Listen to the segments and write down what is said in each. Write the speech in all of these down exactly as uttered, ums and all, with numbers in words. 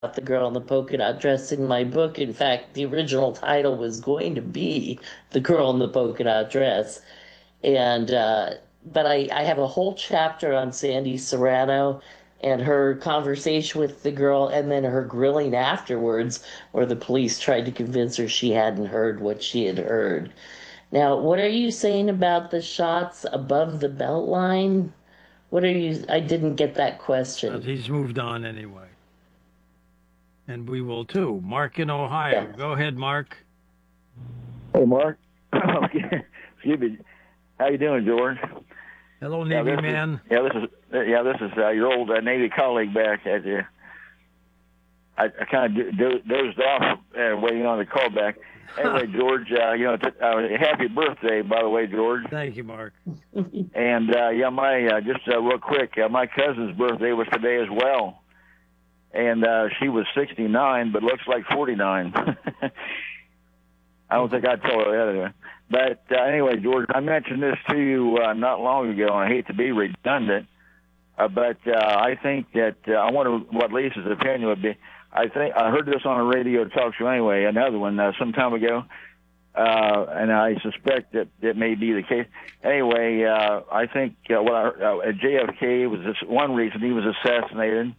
the girl in the polka dot dress in my book. In fact, the original title was going to be The Girl in the Polka Dot Dress. And, uh, but I, I have a whole chapter on Sandy Serrano and her conversation with the girl and then her grilling afterwards, where the police tried to convince her she hadn't heard what she had heard. Now, what are you saying about the shots above the belt line? What are you? I didn't get that But question. he's moved on anyway. And we will too. Mark in Ohio. Yeah. Go ahead, Mark. Hey, Mark. Excuse me. How you doing, George? Hello, Yeah, Navy this man. Is, yeah, this is yeah, this is uh, your old uh, Navy colleague back at you. I, I kind of do, dozed off uh, waiting on the call back. Anyway, George, uh, you know, t- uh, happy birthday, by the way, George. Thank you, Mark. And uh, yeah, my uh, just uh, real quick, uh, my cousin's birthday was today as well, and uh, she was sixty-nine, but looks like forty-nine. I don't think I'd tell her that. But uh, anyway, George, I mentioned this to you uh, not long ago, and I hate to be redundant, uh, but uh, I think that uh, I wonder what Lisa's opinion would be. I think I heard this on a radio talk show anyway, another one uh, some time ago, uh, and I suspect that it may be the case. Anyway, uh, I think uh, what I, uh, J F K was this one reason he was assassinated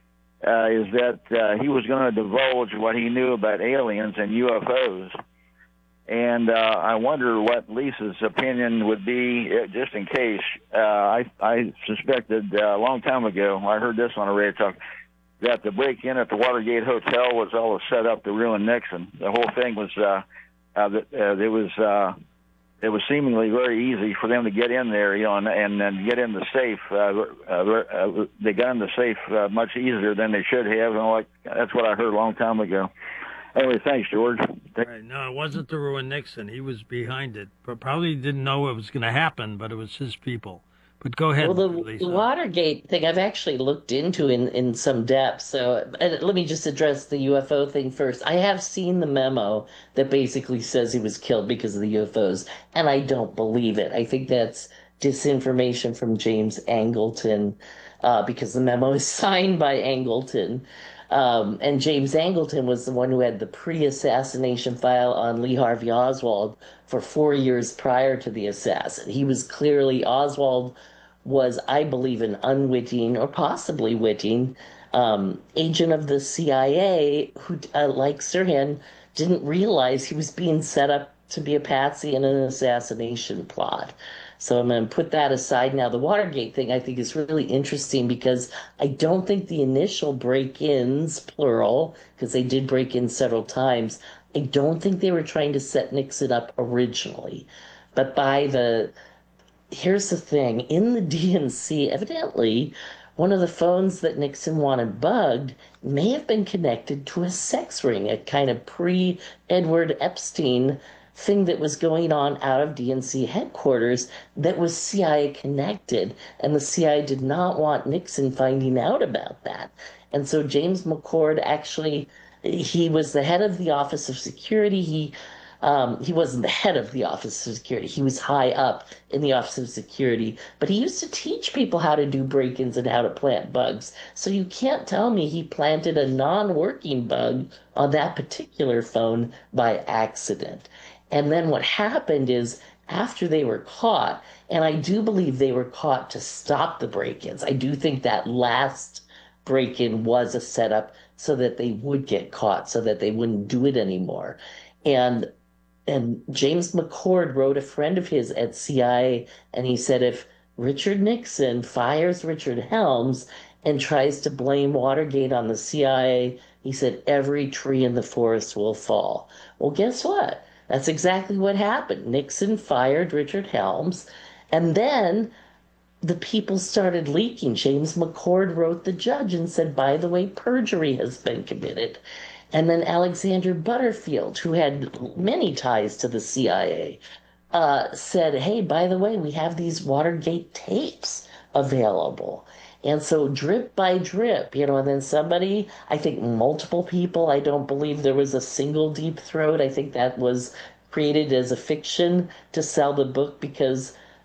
uh, is that uh, he was going to divulge what he knew about aliens and U F Os. And uh, I wonder what Lisa's opinion would be, uh, just in case. Uh, I, I suspected uh, a long time ago, I heard this on a radio talk, that the break-in at the Watergate Hotel was all set up to ruin Nixon. The whole thing was, uh, uh, that, uh, it was, uh, it was seemingly very easy for them to get in there, you know, and, and, and get in the safe. Uh, uh, uh, they got in the safe uh, much easier than they should have, and like that's what I heard a long time ago. Anyway, thanks, George. Right. No, it wasn't to ruin Nixon. He was behind it. But probably didn't know it was going to happen, but it was his people. But go ahead, Well, the, Lisa. the Watergate thing I've actually looked into in, in some depth. So and let me just address the U F O thing first. I have seen the memo that basically says he was killed because of the U F Os, and I don't believe it. I think that's disinformation from James Angleton, uh, because the memo is signed by Angleton. Um, and James Angleton was the one who had the pre-assassination file on Lee Harvey Oswald for four years prior to the assassin. He was clearly, Oswald was, I believe, an unwitting or possibly witting um, agent of the C I A who, uh, like Sirhan, didn't realize he was being set up to be a patsy in an assassination plot. So I'm going to put that aside now. The Watergate thing I think is really interesting because I don't think the initial break-ins, plural, because they did break in several times, I don't think they were trying to set Nixon up originally. But by the, here's the thing, in the D N C, evidently, one of the phones that Nixon wanted bugged may have been connected to a sex ring, a kind of pre-Edward Epstein thing that was going on out of D N C headquarters that was C I A connected, and the C I A did not want Nixon finding out about that. And so James McCord actually, he was the head of the Office of Security. He um, he wasn't the head of the Office of Security. He was high up in the Office of Security, but he used to teach people how to do break-ins and how to plant bugs. So you can't tell me he planted a non-working bug on that particular phone by accident. And then what happened is after they were caught, and I do believe they were caught to stop the break-ins. I do think that last break-in was a setup so that they would get caught, so that they wouldn't do it anymore. And and James McCord wrote a friend of his at C I A, and he said if Richard Nixon fires Richard Helms and tries to blame Watergate on the C I A, he said every tree in the forest will fall. Well, guess what? That's exactly what happened. Nixon fired Richard Helms, and then the people started leaking. James McCord wrote the judge and said, by the way, perjury has been committed. And then Alexander Butterfield, who had many ties to the C I A, uh, said, hey, by the way, we have these Watergate tapes available. And so drip by drip, you know, and then somebody, I think multiple people, I don't believe there was a single Deep Throat. I think that was created as a fiction to sell the book because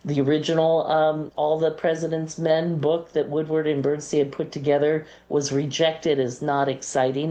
The original um, All the President's Men book that Woodward and Bernstein had put together was rejected as not exciting